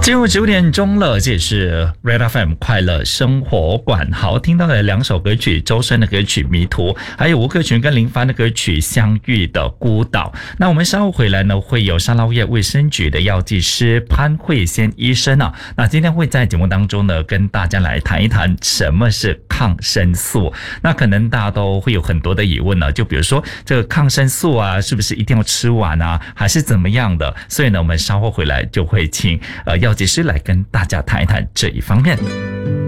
进入9点钟了，这也是 Red FM 快乐生活馆。好，听到了2首歌曲，周深的歌曲《迷途》，还有吴克群跟林帆的歌曲《相遇的孤岛》。那我们稍后回来呢，会有沙捞越卫生局的药剂师潘慧仙医生啊。那今天会在节目当中呢，跟大家来谈一谈什么是抗生素。那可能大家都会有很多的疑问呢，就比如说这个抗生素啊，是不是一定要吃完啊，还是怎么样的？所以呢，我们稍后回来就会请药剂师来跟大家谈一谈这一方面。